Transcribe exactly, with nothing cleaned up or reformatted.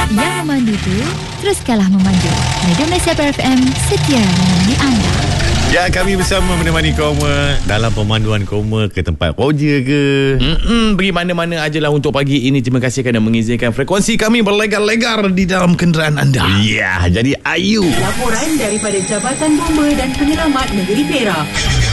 Yang memandu tu teruskanlah memandu. Radio Malaysia F M setia menemani anda. Ya, kami bersama menemani koma dalam pemanduan koma ke tempat kerja ke. Mm-mm, pergi mana-mana ajalah untuk pagi ini. Terima kasih kerana mengizinkan frekuensi kami berlegar-legar di dalam kenderaan anda. Ya, jadi Ayu. Laporan daripada Jabatan Bomba dan Penyelamat Negeri Perak.